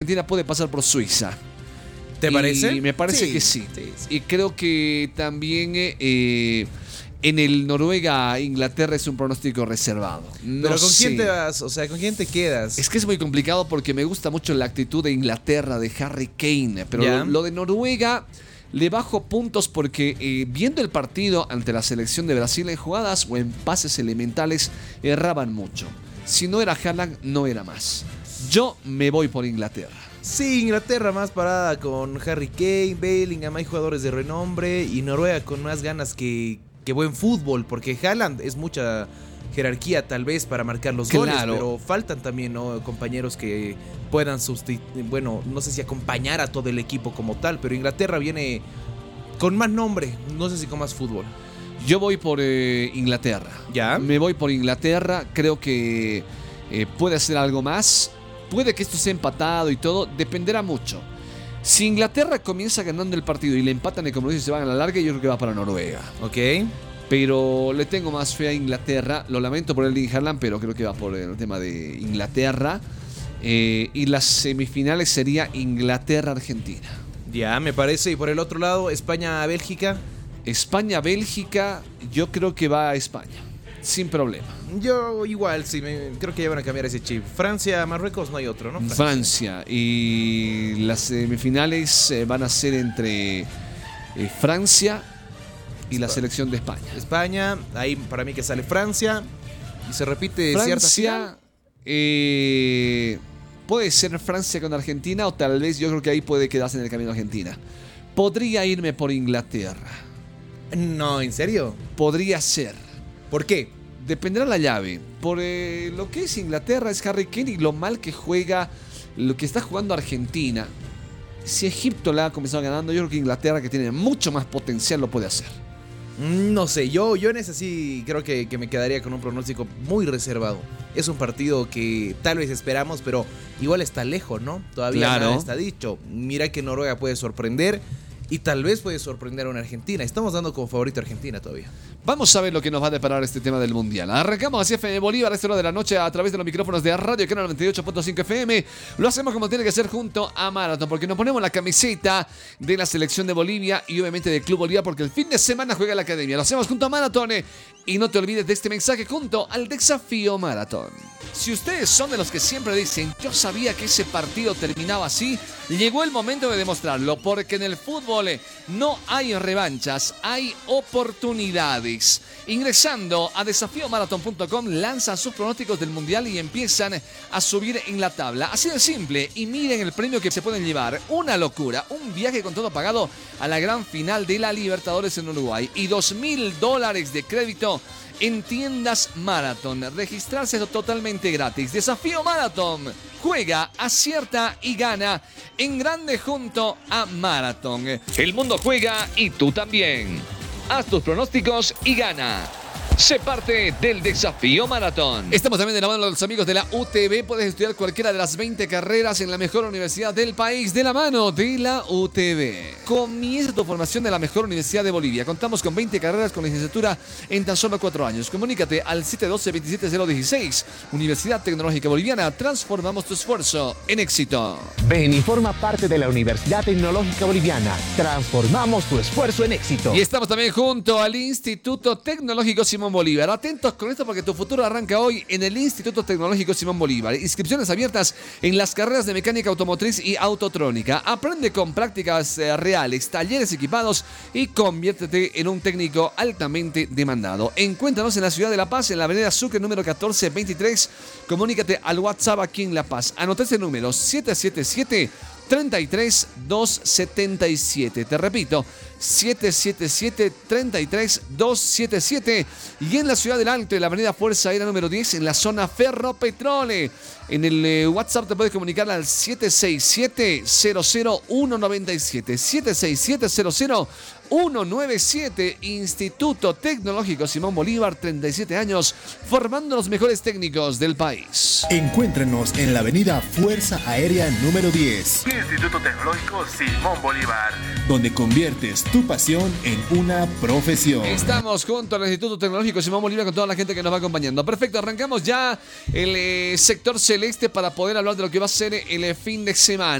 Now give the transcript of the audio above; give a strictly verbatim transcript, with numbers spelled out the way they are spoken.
Argentina puede pasar por Suiza. ¿Te parece? Y me parece sí, que sí. sí, sí. Y creo que también eh, en el Noruega-Inglaterra es un pronóstico reservado. No Pero ¿con sé. quién te vas? O sea, ¿con quién te quedas? Es que es muy complicado porque me gusta mucho la actitud de Inglaterra, de Harry Kane. Pero Ya. lo, lo de Noruega le bajo puntos porque eh, viendo el partido ante la selección de Brasil en jugadas o en pases elementales erraban mucho. Si no era Haaland, no era más. Yo me voy por Inglaterra. Sí, Inglaterra más parada con Harry Kane, Bellingham, hay jugadores de renombre. Y Noruega con más ganas que, que buen fútbol. Porque Haaland es mucha jerarquía tal vez para marcar los Claro. goles. Pero faltan también, ¿no?, compañeros que puedan sustituir. Bueno, no sé si acompañar a todo el equipo como tal. Pero Inglaterra viene con más nombre. No sé si con más fútbol. Yo voy por eh, Inglaterra. ¿Ya? Me voy por Inglaterra. Creo que eh, puede hacer algo más. Puede que esto sea empatado y todo. Dependerá mucho. Si Inglaterra comienza ganando el partido y le empatan y como dice se van a la larga, yo creo que va para Noruega. Ok. Pero le tengo más fe a Inglaterra. Lo lamento por el Erling Haaland, pero creo que va por el tema de Inglaterra. Eh, y las semifinales sería Inglaterra-Argentina. Ya, me parece. Y por el otro lado, España-Bélgica. España-Bélgica, yo creo que va a España. Sin problema. Yo igual, sí, me, creo que ya van a cambiar ese chip. Francia-Marruecos no hay otro, ¿no? Francia. Francia. Y las semifinales eh, van a ser entre eh, Francia y la selección de España. España, ahí para mí que sale Francia. Y se repite cierta Francia final. eh, puede ser Francia con Argentina o tal vez yo creo que ahí puede quedarse en el camino Argentina. Podría irme por Inglaterra. No, ¿en serio? Podría ser. ¿Por qué? Dependerá la llave. Por eh, lo que es Inglaterra es Harry Kane y lo mal que juega, lo que está jugando Argentina. Si Egipto la ha comenzado ganando, yo creo que Inglaterra, que tiene mucho más potencial, lo puede hacer. No sé, yo, yo en ese sí creo que, que me quedaría con un pronóstico muy reservado. Es un partido que tal vez esperamos, pero igual está lejos, ¿no? Todavía Claro. nada está dicho. Mira que Noruega puede sorprender y tal vez puede sorprender a una Argentina. Estamos dando como favorito a Argentina todavía. Vamos a ver lo que nos va a deparar este tema del Mundial. Arrancamos así F M Bolívar a esta hora de la noche a través de los micrófonos de Radio Canal noventa y ocho punto cinco F M. Lo hacemos como tiene que ser junto a Marathon, porque nos ponemos la camiseta de la selección de Bolivia y obviamente del Club Bolívar, porque el fin de semana juega la academia. Lo hacemos junto a Marathon. Y no te olvides de este mensaje junto al Desafío Marathon. Si ustedes son de los que siempre dicen, yo sabía que ese partido terminaba así, llegó el momento de demostrarlo, porque en el fútbol no hay revanchas, hay oportunidades. Ingresando a desafío marathon punto com, lanzan sus pronósticos del Mundial y empiezan a subir en la tabla. Así de simple, y miren el premio que se pueden llevar. Una locura, un viaje con todo pagado a la gran final de la Libertadores en Uruguay y dos mil dólares de crédito en tiendas Marathon. Registrarse es totalmente gratis. Desafío Marathon. Juega, acierta y gana en grande junto a Marathon. El mundo juega y tú también. Haz tus pronósticos y gana. Sé parte del Desafío Maratón. Estamos también de la mano de los amigos de la U T B. Puedes estudiar cualquiera de las veinte carreras en la mejor universidad del país, de la mano de la U T B. Comienza tu formación de la mejor universidad de Bolivia. Contamos con veinte carreras con licenciatura en tan solo cuatro años. Comunícate al siete uno dos, dos siete cero uno seis. Universidad Tecnológica Boliviana. Transformamos tu esfuerzo en éxito. Ven y forma parte de la Universidad Tecnológica Boliviana. Transformamos tu esfuerzo en éxito. Y estamos también junto al Instituto Tecnológico Simón Bolívar. Atentos con esto porque tu futuro arranca hoy en el Instituto Tecnológico Simón Bolívar. Inscripciones abiertas en las carreras de mecánica automotriz y autotrónica. Aprende con prácticas eh, reales, talleres equipados y conviértete en un técnico altamente demandado. Encuéntranos en la ciudad de La Paz, en la avenida Sucre número catorce veintitrés. Comunícate al WhatsApp aquí en La Paz. Anota ese número siete siete siete, tres tres dos siete siete. Te repito, siete siete siete, tres tres dos siete siete. Y en la ciudad del Alto, en la avenida Fuerza Aérea número diez, en la zona Ferropetrole. En el eh, WhatsApp te puedes comunicar al siete seis siete, cero cero uno nueve siete. siete seis siete, cero cero uno nueve siete. Instituto Tecnológico Simón Bolívar, treinta y siete años, formando los mejores técnicos del país. Encuéntranos en la avenida Fuerza Aérea número diez. Instituto Tecnológico Simón Bolívar, donde conviertes tu pasión en una profesión. Estamos junto al Instituto Tecnológico Simón Bolívar con toda la gente que nos va acompañando. Perfecto, arrancamos ya el eh, sector celeste para poder hablar de lo que va a ser el eh, fin de semana.